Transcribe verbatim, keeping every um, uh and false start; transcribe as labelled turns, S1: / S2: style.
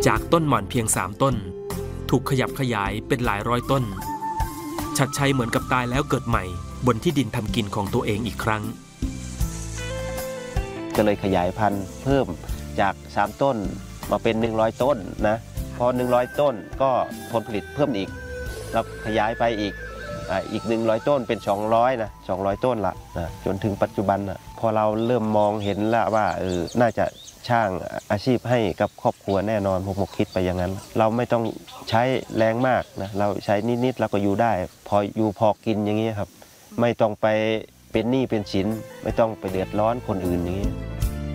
S1: จากต้นหม่อนเพียงสามต้นถูกขยับขยายเป็นหลายร้อยต้นชัดชัยเหมือนกับตายแล้วเกิดใหม่บนที่ดินทำกินของตัวเองอีกครั้ง
S2: ก็เลยขยายพันธุ์เพิ่มจากสามต้นมาเป็นหนึ่งร้อยต้นนะพอหนึ่งร้อยต้นก็ผลผลิตเพิ่มอีกเราขยายไปอีกอีกหนึ่งร้อยต้นเป็นสองร้อยนะสองร้อยต้นละนะจนถึงปัจจุบันนะพอเราเริ่มมองเห็นแล้วว่าเออน่าจะช่างอาชีพให้กับครอบครัวแน่นอนผมคิดไปอย่างนั้นเราไม่ต้องใช้แรงมากนะเราใช้นิดๆเราก็อยู่ได้พออยู่พอกินอย่างนี้ครับไม่ต้องไปเป็นหนี้เป็นสินไม่ต้องไปเดือดร้อนคนอื่นอย่างนี้